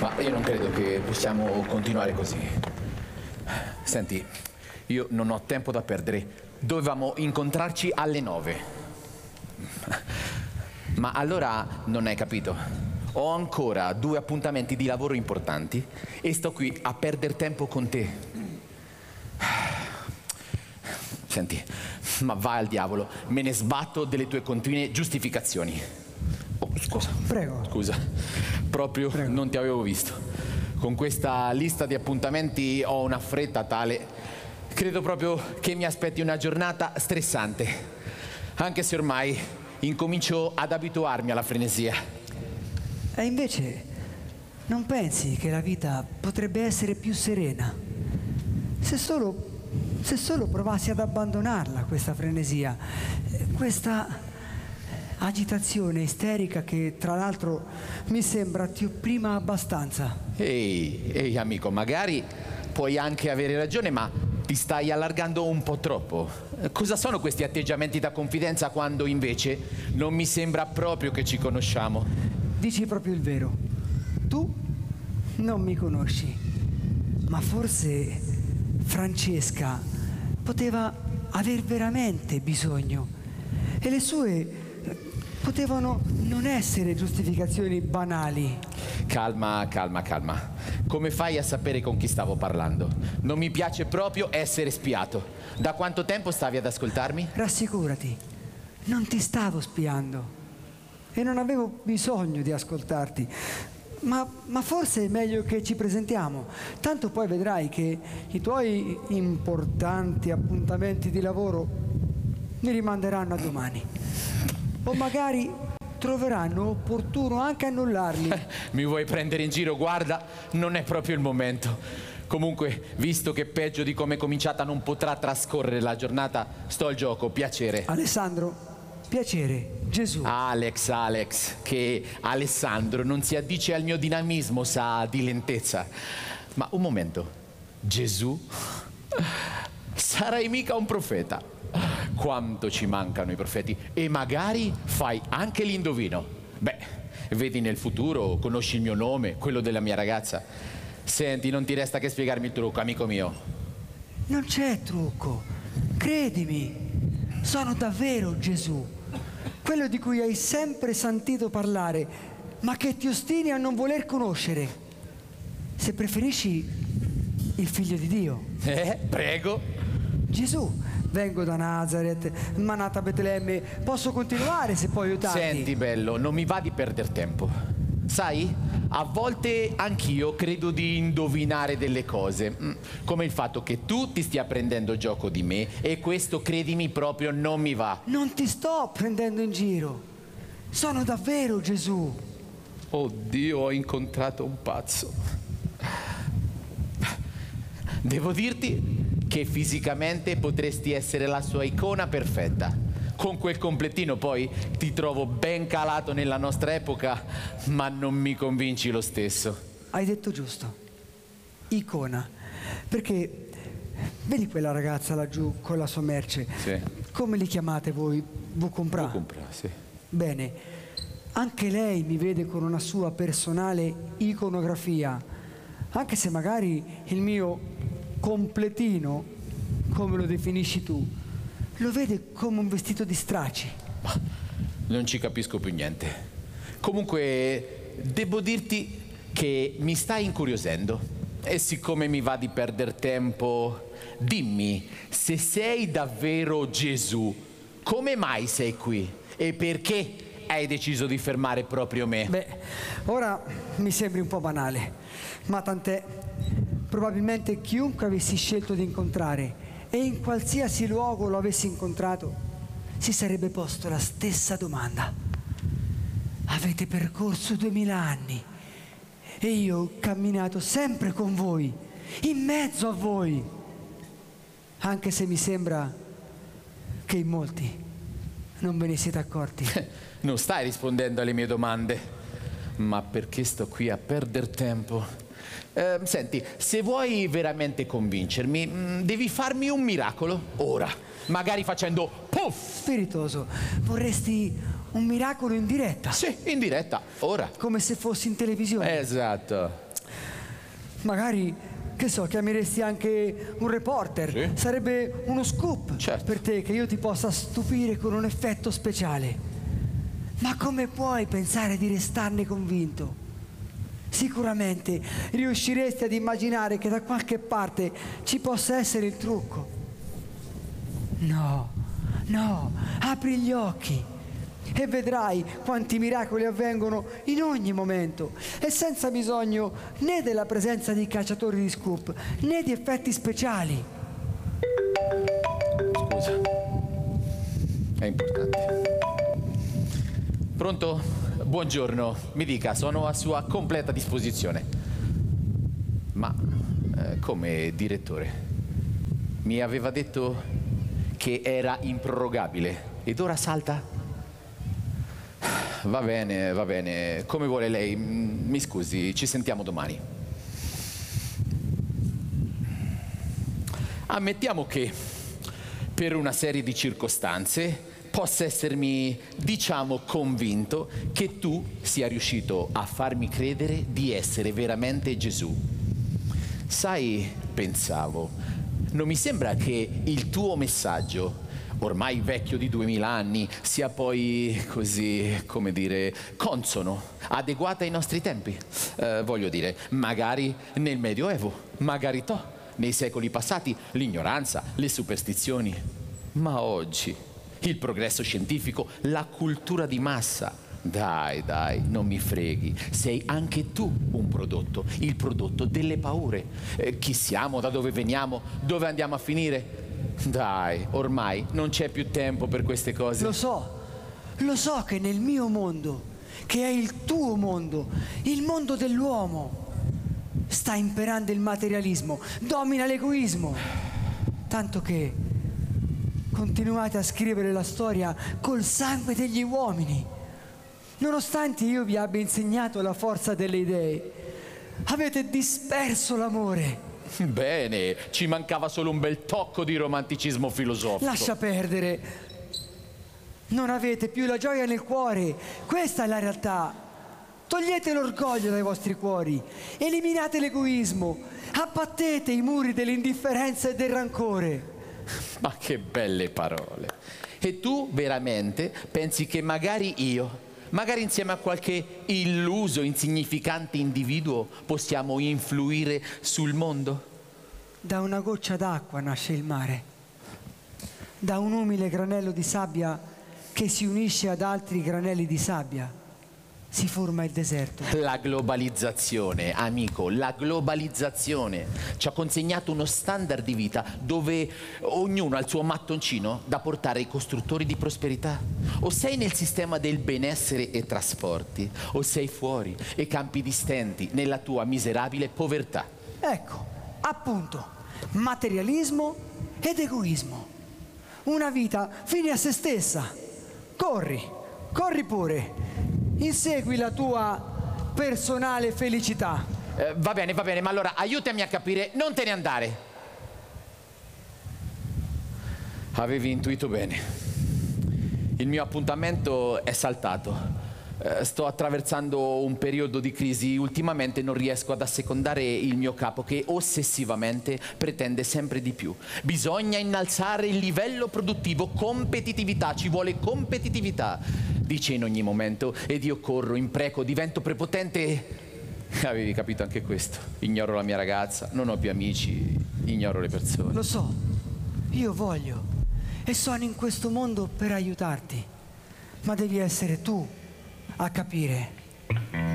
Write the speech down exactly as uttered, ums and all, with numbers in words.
Ma io non credo che possiamo continuare così. Senti, io non ho tempo da perdere. Dovevamo incontrarci alle nove. Ma allora non hai capito. Ho ancora due appuntamenti di lavoro importanti e sto qui a perdere tempo con te. Senti, ma vai al diavolo, me ne sbatto delle tue continue giustificazioni. Oh, scusa. Prego. Scusa, proprio Prego. Non ti avevo visto. Con questa lista di appuntamenti ho una fretta tale. Credo proprio che mi aspetti una giornata stressante. Anche se ormai incomincio ad abituarmi alla frenesia. E invece non pensi che la vita potrebbe essere più serena? Se solo... Se solo provassi ad abbandonarla, questa frenesia, questa agitazione isterica che tra l'altro mi sembra ti opprima abbastanza. Ehi, ehi amico, magari puoi anche avere ragione, ma ti stai allargando un po' troppo. Cosa sono questi atteggiamenti da confidenza quando invece non mi sembra proprio che ci conosciamo? Dici proprio il vero. Tu non mi conosci, ma forse Francesca poteva aver veramente bisogno e le sue potevano non essere giustificazioni banali. Calma, calma, calma. Come fai a sapere con chi stavo parlando? Non mi piace proprio essere spiato. Da quanto tempo stavi ad ascoltarmi? Rassicurati, non ti stavo spiando e non avevo bisogno di ascoltarti. Ma, ma forse è meglio che ci presentiamo, tanto poi vedrai che i tuoi importanti appuntamenti di lavoro mi rimanderanno a domani. O magari troveranno opportuno anche annullarli. Mi vuoi prendere in giro? Guarda, non è proprio il momento. Comunque, visto che peggio di come è cominciata non potrà trascorrere la giornata, sto al gioco, piacere. Alessandro, piacere. Gesù. Alex, Alex, che Alessandro non si addice al mio dinamismo, sa di lentezza. Ma un momento, Gesù? Sarai mica un profeta? Quanto ci mancano i profeti? E magari fai anche l'indovino. Beh, vedi nel futuro, conosci il mio nome, quello della mia ragazza. Senti, non ti resta che spiegarmi il trucco, amico mio. Non c'è trucco, credimi, sono davvero Gesù. Quello di cui hai sempre sentito parlare, ma che ti ostini a non voler conoscere. Se preferisci, il figlio di Dio. Eh, prego. Gesù, vengo da Nazareth, ma nata a Betlemme. Posso continuare se puoi aiutarmi? Senti, bello, non mi va di perdere tempo. Sai, a volte anch'io credo di indovinare delle cose, come il fatto che tu ti stia prendendo gioco di me e questo, credimi, proprio non mi va. Non ti sto prendendo in giro, sono davvero Gesù. Oddio, ho incontrato un pazzo. Devo dirti che fisicamente potresti essere la sua icona perfetta. Con quel completino poi ti trovo ben calato nella nostra epoca, ma non mi convinci lo stesso. Hai detto giusto, icona, perché vedi quella ragazza laggiù con la sua merce? Sì. Come li chiamate voi? Vucompra? Vucompra, sì. Bene, anche lei mi vede con una sua personale iconografia, anche se magari il mio completino, come lo definisci tu, lo vede come un vestito di straci. Non ci capisco più niente. Comunque, devo dirti che mi stai incuriosendo. E siccome mi va di perdere tempo, dimmi, se sei davvero Gesù, come mai sei qui? E perché hai deciso di fermare proprio me? Beh, ora mi sembri un po' banale, ma tant'è. Probabilmente chiunque avessi scelto di incontrare e in qualsiasi luogo lo avessi incontrato, si sarebbe posto la stessa domanda. Avete percorso duemila anni e io ho camminato sempre con voi, in mezzo a voi, anche se mi sembra che in molti non ve ne siete accorti. Non stai rispondendo alle mie domande, ma perché sto qui a perdere tempo? Eh, senti, se vuoi veramente convincermi, mh, devi farmi un miracolo ora, magari facendo puff. Spiritoso, vorresti un miracolo in diretta. Sì, in diretta, ora. Come se fossi in televisione. Esatto. Magari, che so, chiameresti anche un reporter. Sì. Sarebbe uno scoop Certo. per te, che io ti possa stupire con un effetto speciale. Ma come puoi pensare di restarne convinto? Sicuramente riusciresti ad immaginare che da qualche parte ci possa essere il trucco. No, no, apri gli occhi e vedrai quanti miracoli avvengono in ogni momento e senza bisogno né della presenza di cacciatori di scoop né di effetti speciali. Scusa. È importante. Pronto? Buongiorno, mi dica, sono a sua completa disposizione. Ma eh, come direttore? Mi aveva detto che era improrogabile ed ora salta? Va bene, va bene, come vuole lei. Mi scusi, ci sentiamo domani. Ammettiamo che per una serie di circostanze possa essermi, diciamo, convinto che tu sia riuscito a farmi credere di essere veramente Gesù. Sai, pensavo, non mi sembra che il tuo messaggio, ormai vecchio di duemila anni, sia poi così, come dire, consono, adeguata ai nostri tempi. Eh, voglio dire, magari nel Medioevo, magari to, nei secoli passati, l'ignoranza, le superstizioni. Ma oggi il progresso scientifico, la cultura di massa. Dai, dai, non mi freghi. Sei anche tu un prodotto, il prodotto delle paure. Eh, chi siamo, da dove veniamo, dove andiamo a finire? Dai, ormai non c'è più tempo per queste cose. Lo so, lo so che nel mio mondo, che è il tuo mondo, il mondo dell'uomo, sta imperando il materialismo, domina l'egoismo. Tanto che continuate a scrivere la storia col sangue degli uomini. Nonostante io vi abbia insegnato la forza delle idee, avete disperso l'amore. Bene, ci mancava solo un bel tocco di romanticismo filosofico. Lascia perdere. Non avete più la gioia nel cuore. Questa è la realtà. Togliete l'orgoglio dai vostri cuori. Eliminate l'egoismo. Abbattete i muri dell'indifferenza e del rancore. Ma che belle parole. E tu veramente pensi che magari io, magari insieme a qualche illuso, insignificante individuo, possiamo influire sul mondo? Da una goccia d'acqua nasce il mare. Da un umile granello di sabbia che si unisce ad altri granelli di sabbia si forma il deserto. La globalizzazione, amico, la globalizzazione ci ha consegnato uno standard di vita dove ognuno ha il suo mattoncino da portare ai costruttori di prosperità. O sei nel sistema del benessere e trasporti, o sei fuori e campi di stenti nella tua miserabile povertà. Ecco, appunto, materialismo ed egoismo. Una vita fine a se stessa. Corri, corri pure. Insegui la tua personale felicità. Eh, va bene, va bene, ma allora aiutami a capire, non te ne andare. Avevi intuito bene. Il mio appuntamento è saltato. Eh, sto attraversando un periodo di crisi. Ultimamente non riesco ad assecondare il mio capo che ossessivamente pretende sempre di più. Bisogna innalzare il livello produttivo, competitività, ci vuole competitività. Dice in ogni momento ed io corro, impreco, divento prepotente. Avevi capito anche questo. Ignoro la mia ragazza, non ho più amici, ignoro le persone. Lo so, io voglio e sono in questo mondo per aiutarti, ma devi essere tu a capire